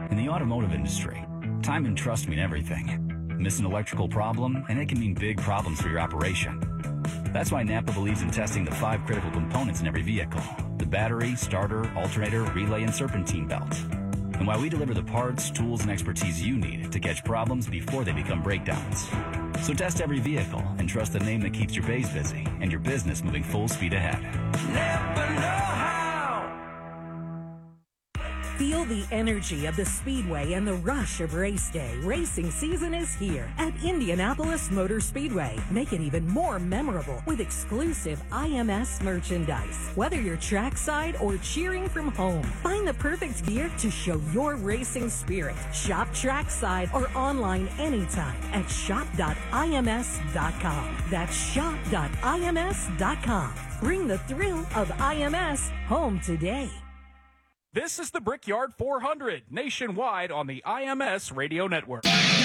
In the automotive industry, time and trust mean everything. Miss an electrical problem, and it can mean big problems for your operation. That's why Napa believes in testing the 5 critical components in every vehicle: the battery, starter, alternator, relay, and serpentine belt. And why we deliver the parts, tools, and expertise you need to catch problems before they become breakdowns. So test every vehicle and trust the name that keeps your bays busy and your business moving full speed ahead. Never know how. Feel the energy of the Speedway and the rush of race day. Racing season is here at Indianapolis Motor Speedway. Make it even more memorable with exclusive IMS merchandise. Whether you're trackside or cheering from home, find the perfect gear to show your racing spirit. Shop trackside or online anytime at shop.ims.com. That's shop.ims.com. Bring the thrill of IMS home today. This is the Brickyard 400, nationwide on the IMS Radio Network.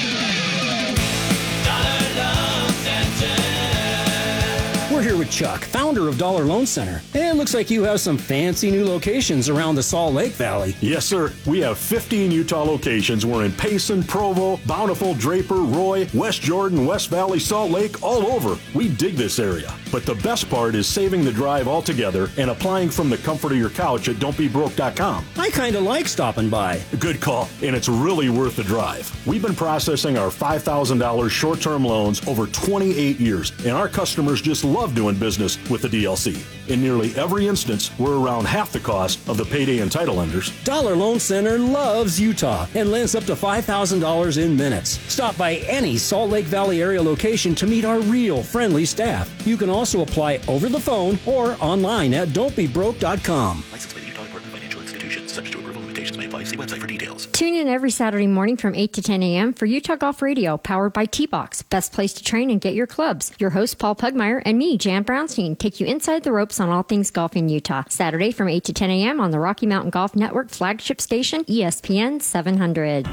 We're here with Chuck, founder of Dollar Loan Center. And it looks like you have some fancy new locations around the Salt Lake Valley. Yes, sir. We have 15 Utah locations. We're in Payson, Provo, Bountiful, Draper, Roy, West Jordan, West Valley, Salt Lake, all over. We dig this area. But the best part is saving the drive altogether and applying from the comfort of your couch at don'tbebroke.com. I kind of like stopping by. Good call, and it's really worth the drive. We've been processing our $5,000 short-term loans over 28 years, and our customers just love doing business with the DLC. In nearly every instance, we're around half the cost of the payday and title lenders. Dollar Loan Center loves Utah and lends up to $5,000 in minutes. Stop by any Salt Lake Valley area location to meet our real friendly staff. You can also apply over the phone or online at don'tbebroke.com. Licensed by the Utah Department of Financial Institutions. Subject to approval, limitations may apply. See website for details. Tune in every Saturday morning from 8 to 10 a.m. for Utah Golf Radio, powered by T-Box. Best place to train and get your clubs. Your host, Paul Pugmire, and me, Jan Brownstein, take you inside the ropes on all things golf in Utah. Saturday from 8 to 10 a.m. on the Rocky Mountain Golf Network flagship station, ESPN 700.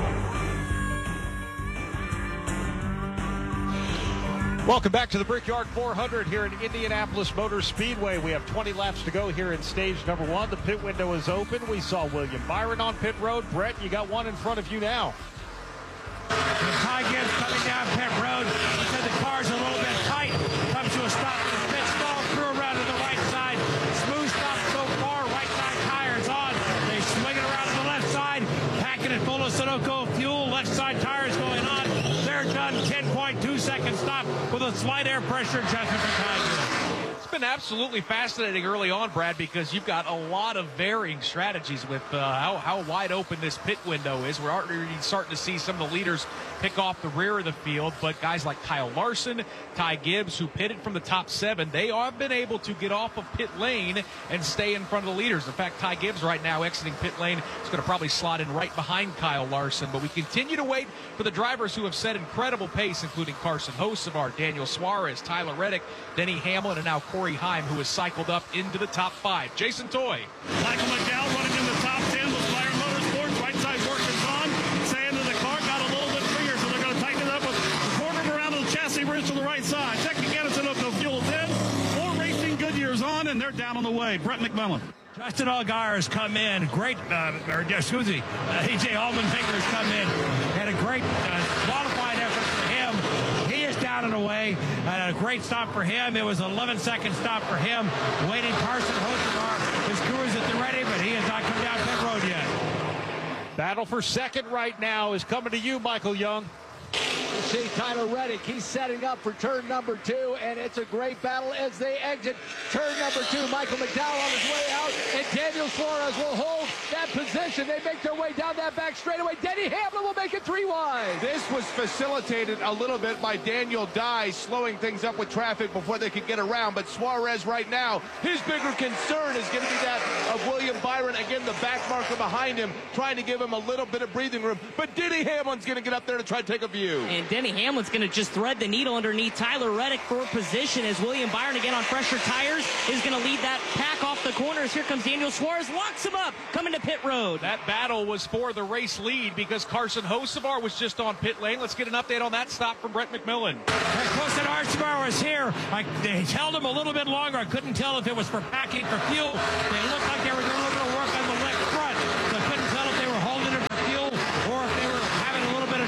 Welcome back to the Brickyard 400 here in Indianapolis Motor Speedway. We have 20 laps to go here in stage number 1. The pit window is open. We saw William Byron on pit road. Brett, you got one in front of you now. Ty Gibbs coming down pit road. He said the car's a little bit tight. Comes to a stop in the pit stall. Through around to the right side. Smooth stop so far. Right side tires on. They swing it around to the left side. Packing it full of Sunoco fuel. Left side tires going on. They're done. 10.2 second stop with a slight air pressure adjustment for Ty Gibbs. It's been absolutely fascinating early on, Brad, because you've got a lot of varying strategies with how wide open this pit window is. We're already starting to see some of the leaders pick off the rear of the field, but guys like Kyle Larson, Ty Gibbs, who pitted from the top 7, they have been able to get off of pit lane and stay in front of the leaders. In fact, Ty Gibbs right now exiting pit lane is going to probably slot in right behind Kyle Larson, but we continue to wait for the drivers who have set incredible pace, including Carson Hocevar, Daniel Suarez, Tyler Reddick, Denny Hamlin, and now Corey Heim, who has cycled up into the top 5. Jason Toy. Michael McDowell running in the top 10 with Flyer Motorsports. Right side work is on. Sand in the car got a little bit freer, so they're going to tighten it up with the corner around to the chassis ridge to the right side. Second Gaddison up to fuel's in. 4 Racing Goodyear's on, and they're down on the way. Brett McMillan. Justin Allgaier has come in. Great, A.J. Allmenfinger has come in. Had a great qualifying effort for him. He is down and away. A great stop for him. It was an 11-second stop for him. Waiting Carson Hocevar. His crew is at the ready, but he has not come down pit road yet. Battle for second right now is coming to you, Michael Young. You see Tyler Reddick, he's setting up for turn number 2, and it's a great battle as they exit turn number 2. Michael McDowell on his way out, and Daniel Suarez will hold that position. They make their way down that back straightaway. Denny Hamlin will make it 3 wide. This was facilitated a little bit by Daniel Dye slowing things up with traffic before they could get around, but Suarez right now, his bigger concern is going to be that of William Byron. Again, the back marker behind him, trying to give him a little bit of breathing room, but Denny Hamlin's going to get up there to try to take a view. And Denny Hamlin's going to just thread the needle underneath Tyler Reddick for position as William Byron, again on fresher tires, is going to lead that pack off the corners. Here comes Daniel Suarez, locks him up, coming to pit road. That battle was for the race lead because Carson Hocevar was just on pit lane. Let's get an update on that stop from Brett McMillan. Carson Hocevar was here. They held him a little bit longer. I couldn't tell if it was for packing for fuel. They looked like they were doing a little bit of work on the left front. So I couldn't tell if they were holding it for fuel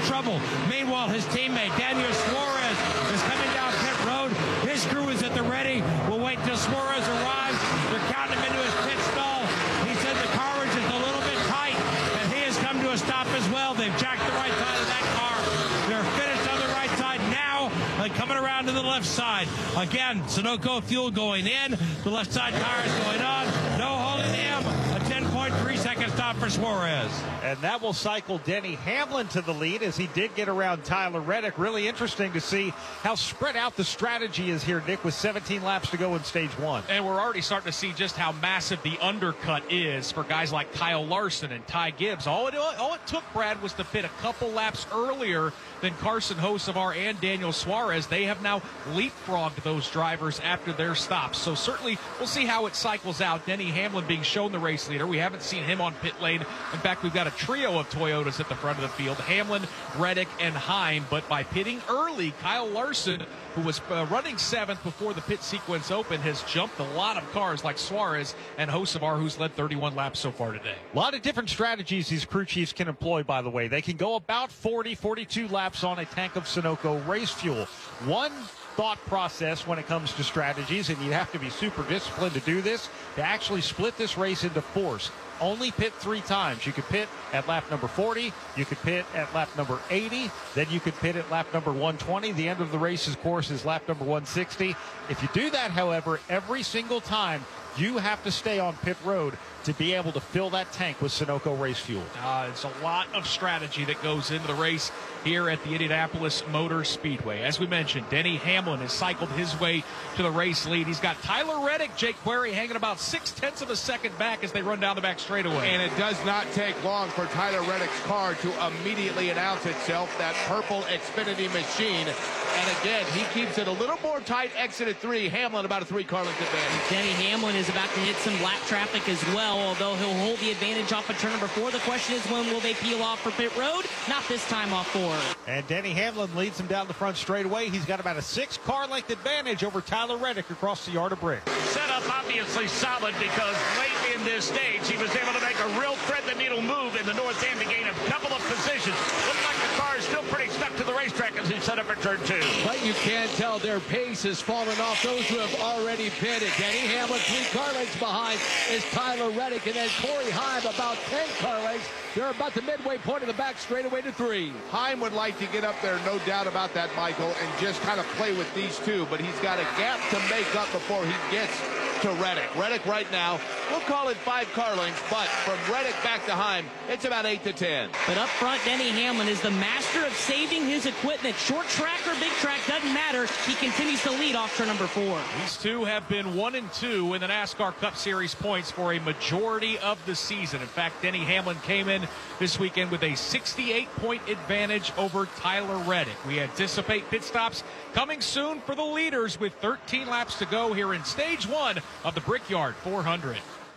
trouble. Meanwhile, his teammate, Daniel Suarez, is coming down pit road. His crew is at the ready. We'll wait till Suarez arrives. They're counting him into his pit stall. He said the carriage is a little bit tight, and he has come to a stop as well. They've jacked the right side of that car. They're finished on the right side now, coming around to the left side. Again, Sunoco fuel going in. The left side tire is going on. No holding him. A 10.3-second stop for Suarez. And that will cycle Denny Hamlin to the lead as he did get around Tyler Reddick. Really interesting to see how spread out the strategy is here, Nick, with 17 laps to go in stage one. And we're already starting to see just how massive the undercut is for guys like Kyle Larson and Ty Gibbs. All it took, Brad, was to pit a couple laps earlier than Carson Hocevar and Daniel Suarez. They have now leapfrogged those drivers after their stops. So certainly we'll see how it cycles out. Denny Hamlin being shown the race leader. We haven't seen him on pit lane. In fact, we've got a trio of Toyotas at the front of the field, Hamlin, Reddick, and Heim. But by pitting early, Kyle Larson, who was running 7th before the pit sequence opened, has jumped a lot of cars like Suarez and Hocevar, who's led 31 laps so far today. A lot of different strategies these crew chiefs can employ, by the way. They can go about 42 laps on a tank of Sunoco race fuel. One thought process when it comes to strategies, and you have to be super disciplined to do this, to actually split this race into fours. Only pit 3 times. You could pit at lap number 40, you could pit at lap number 80, then you could pit at lap number 120. The end of the race's course is lap number 160. If you do that, however, every single time, you have to stay on pit road to be able to fill that tank with Sunoco race fuel. It's a lot of strategy that goes into the race here at the Indianapolis Motor Speedway. As we mentioned, Denny Hamlin has cycled his way to the race lead. He's got Tyler Reddick, Jake Query hanging about 0.6 of a second back as they run down the back straightaway. And it does not take long for Tyler Reddick's car to immediately announce itself, that purple Xfinity machine. And again, he keeps it a little more tight. Exit at 3. Hamlin about a 3-car length advantage. Denny Hamlin is about to hit some lap traffic as well, although he'll hold the advantage off of turn number 4. The question is, when will they peel off for pit road? Not this time off 4. And Denny Hamlin leads him down the front straightaway. He's got about a 6-car length advantage over Tyler Reddick across the yard of bricks. Setup obviously solid because late in this stage he was able to make a real thread-the-needle move in the north end to gain a couple of positions. Looks like the car is still pretty stuck to the racetrack as he set up at turn 2. But you can tell their pace has fallen off those who have already pitted. Denny Hamlin 3 car lengths behind is Tyler Reddick, and then Corey Heim about 10 car lengths. They're about the midway point of the back straightaway to 3. Heim would like to get up there, no doubt about that, Michael, and just kind of play with these two, but he's got a gap to make up before he gets to Reddick. Reddick right now, we'll call it 5 car lengths, but from Reddick back to Heim, it's about 8 to 10. But up front, Denny Hamlin is the master of saving his equipment. Short track or big track, doesn't matter. He continues to lead off turn number 4. These two have been 1 and 2 in the NASCAR Cup Series points for a majority of the season. In fact, Denny Hamlin came in this weekend with a 68-point advantage over Tyler Reddick. We anticipate pit stops coming soon for the leaders with 13 laps to go here in stage 1 of the Brickyard 400.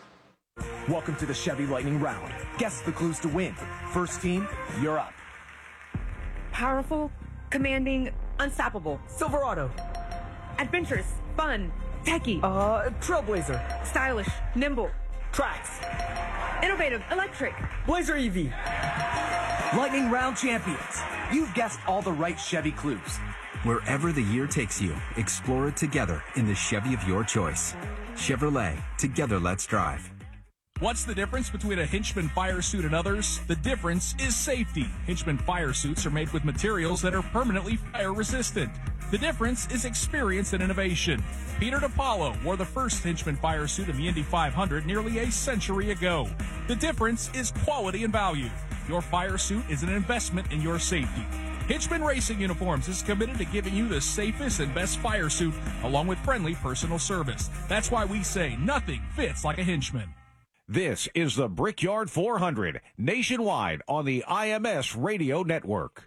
Welcome to the Chevy Lightning Round. Guess the clues to win. First team, you're up. Powerful, commanding, unstoppable. Silverado. Adventurous, fun, techy. Trailblazer. Stylish, nimble. Trax. Innovative, electric. Blazer EV. Lightning Round champions. You've guessed all the right Chevy clues. Wherever the year takes you, explore it together in the Chevy of your choice. Chevrolet, together let's drive. What's the difference between a Hinchman fire suit and others? The difference is safety. Hinchman fire suits are made with materials that are permanently fire resistant. The difference is experience and innovation. Peter DiPaolo wore the first Hinchman fire suit in the Indy 500 nearly a century ago. The difference is quality and value. Your fire suit is an investment in your safety. Hinchman Racing Uniforms is committed to giving you the safest and best fire suit along with friendly personal service. That's why we say nothing fits like a Hinchman. This is the Brickyard 400 nationwide on the IMS Radio Network.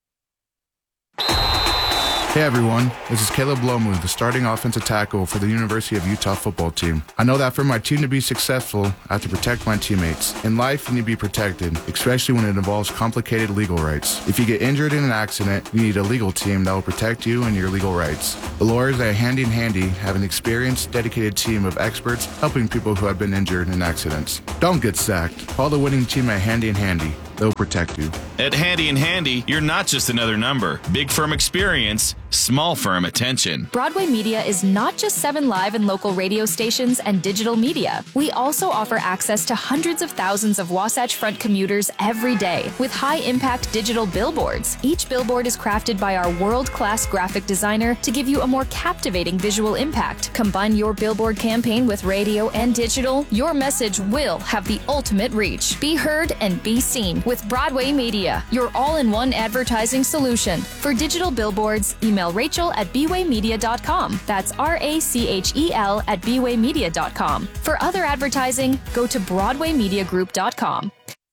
Hey everyone, this is Caleb Lomu, the starting offensive tackle for the University of Utah football team. I know that for my team to be successful, I have to protect my teammates. In life, you need to be protected, especially when it involves complicated legal rights. If you get injured in an accident, you need a legal team that will protect you and your legal rights. The lawyers at Handy Handy have an experienced, dedicated team of experts helping people who have been injured in accidents. Don't get sacked. Call the winning team at Handy Handy. They'll protect you. At Handy and Handy, you're not just another number. Big firm experience, small firm attention. Broadway Media is not just 7 live and local radio stations and digital media. We also offer access to hundreds of thousands of Wasatch Front commuters every day with high-impact digital billboards. Each billboard is crafted by our world-class graphic designer to give you a more captivating visual impact. Combine your billboard campaign with radio and digital, your message will have the ultimate reach. Be heard and be seen with Broadway Media, your all-in-one advertising solution. For digital billboards, email Rachel at bwaymedia.com. That's RACHEL at bwaymedia.com. For other advertising, go to BroadwayMediaGroup.com.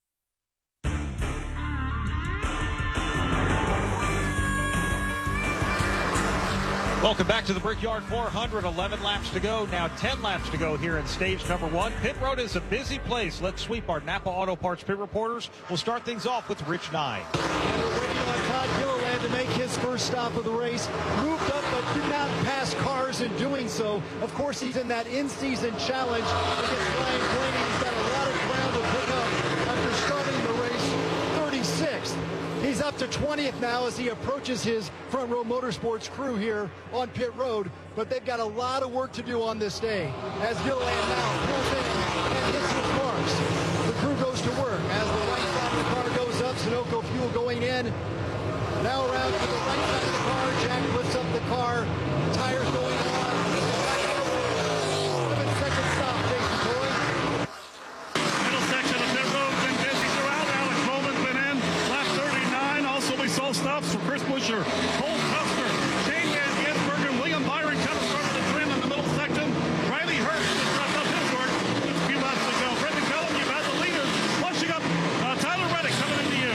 Welcome back to the Brickyard 400. 11 laps to go. Now 10 laps to go here in stage number 1. Pit road is a busy place. Let's sweep our Napa Auto Parts pit reporters. We'll start things off with Rich Nye. And we're waiting on Todd Gilliland to make his first stop of the race. Moved up but did not pass cars in doing so. Of course, he's in that in-season challenge against Ryan Blaney. He's got a lot of ground to pick up after starting the race 36th. He's up to 20th now as he approaches his Front Row Motorsports crew here on pit road, but they've got a lot of work to do on this day. As Gilliland now pulls in and hits his marks, the crew goes to work. As the right side of the car goes up, Sunoco fuel going in. Now around to the right side of the car, Jack lifts up the car, tires going on. 7-second stop, Jason Toy. Middle section of pit road been busy throughout. Alex Bowman's been in. Lap 39. Also, we saw stops for Chris Buescher, Cole Custer, Shane Van Gisbergen, and William Byron kind of started the trim in the middle section. Riley Hurst just wrapped up his work just a few laps ago. Brendan Bellum, you've had the leaders flushing up. Tyler Reddick coming into you.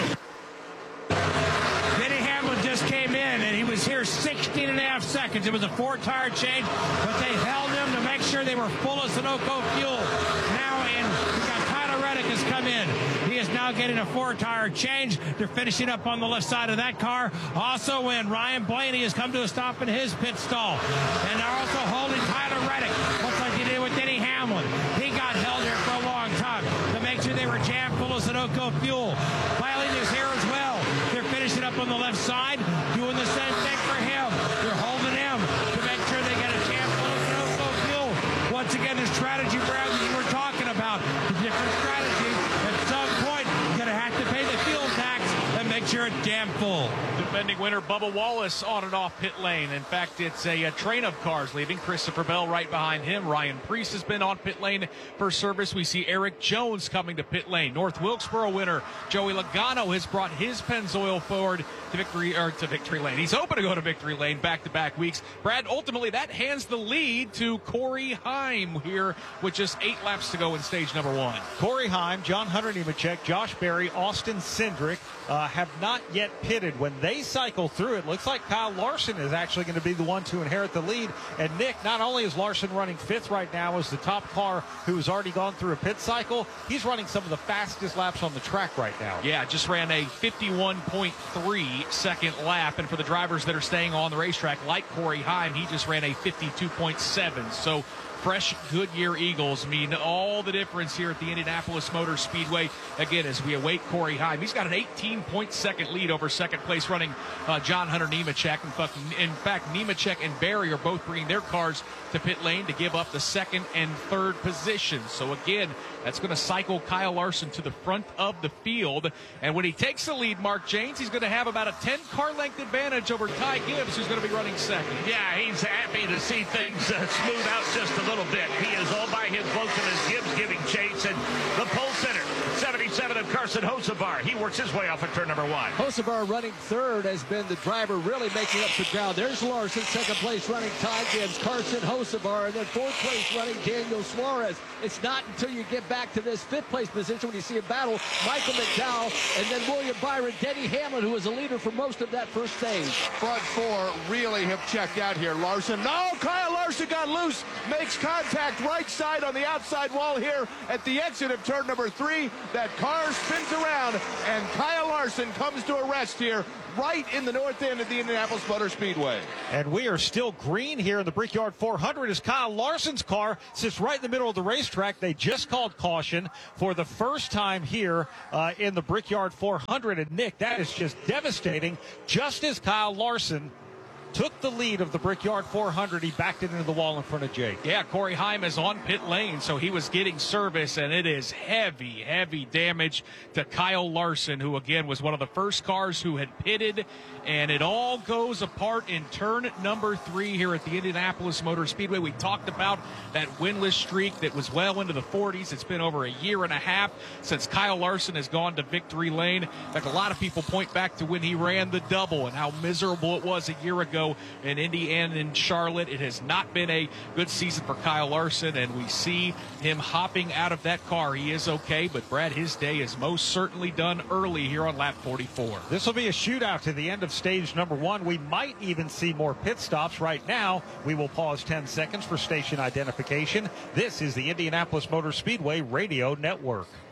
Denny Hamlin just came in, and he was here 16 and a half seconds. It was a 4-tire change, but they held him to make sure they were full of Sunoco fuel. Now, and we got Tyler Reddick has come in. He is now getting a 4-tire change. They're finishing up on the left side of that car. Also in, Ryan Blaney has come to a stop in his pit stall. And they're also holding Tyler Reddick, much like they did with Denny Hamlin. He got held here for a long time to make sure they were jammed full of Sunoco fuel. Biley is here as well. They're finishing up on the left side, doing the same thing for him. They're holding him to make sure they get a jam full of Sunoco fuel. Once again, the strategy, Brad, that you were talking about, the different strategy. At some point, you're going to have to pay the fuel tax and make sure it's jam full. Defending winner Bubba Wallace on and off pit lane. In fact, it's a train of cars leaving. Christopher Bell right behind him. Ryan Preece has been on pit lane for service. We see Eric Jones coming to pit lane. North Wilkesboro winner Joey Logano has brought his Pennzoil forward to victory lane. He's hoping to go to victory lane back-to-back weeks. Brad, ultimately that hands the lead to Corey Heim here with just 8 laps to go in stage number 1. Corey Heim, John Hunter Nemechek, Josh Berry, Austin Cindric have not yet pitted. When they cycle through, it looks like Kyle Larson is actually going to be the one to inherit the lead. And Nick, not only is Larson running 5th right now as the top car who has already gone through a pit cycle, he's running some of the fastest laps on the track right now. Yeah, just ran a 51.3 second lap. And for the drivers that are staying on the racetrack, like Corey Heim, he just ran a 52.7. So fresh Goodyear Eagles mean all the difference here at the Indianapolis Motor Speedway. Again, as we await Corey Heim, he's got an 18-point lead over second place running John Hunter Nemechek. In fact, Nemechek and Berry are both bringing their cars to pit lane to give up the 2nd and 3rd position. So again, that's going to cycle Kyle Larson to the front of the field. And when he takes the lead, Mark Janes, he's going to have about a 10-car length advantage over Ty Gibbs, who's going to be running 2nd. Yeah, he's happy to see things smooth out just a little bit. He is all by his lonesome as Gibbs giving chase. And the pole center, 77 of Carson Hocevar. He works his way off at turn number 1. Hocevar running 3rd has been the driver really making up some ground. There's Larson, 2nd place running Ty Gibbs, Carson Hocevar, and then 4th place running Daniel Suarez. It's not until you get back to this 5th place position when you see a battle, Michael McDowell, and then William Byron, Denny Hamlin, who was a leader for most of that first stage. Front 4 really have checked out here. Larson, no, Kyle Larson got loose, makes contact right side on the outside wall here at the exit of turn number 3. That car spins around, and Kyle Larson Larson comes to a rest here right in the north end of the Indianapolis Motor Speedway. And we are still green here in the Brickyard 400 as Kyle Larson's car sits right in the middle of the racetrack. They just called caution for the first time here in the Brickyard 400. And Nick, that is just devastating. Just as Kyle Larson took the lead of the Brickyard 400, he backed it into the wall in front of Jake. Yeah, Corey Heim is on pit lane, so he was getting service, and it is heavy, heavy damage to Kyle Larson, who, again, was one of the first cars who had pitted, and it all goes apart in turn number 3 here at the Indianapolis Motor Speedway. We talked about that winless streak that was well into the 40s. It's been over a year and a half since Kyle Larson has gone to victory lane. In fact, a lot of people point back to when he ran the double and how miserable it was a year ago in Indy and in Charlotte. It has not been a good season for Kyle Larson, and we see him hopping out of that car. He is okay, but Brad, his day is most certainly done early here on lap 44. This will be a shootout to the end of stage number 1. We might even see more pit stops. Right now, we will pause 10 seconds for station identification. This is the Indianapolis Motor Speedway Radio Network.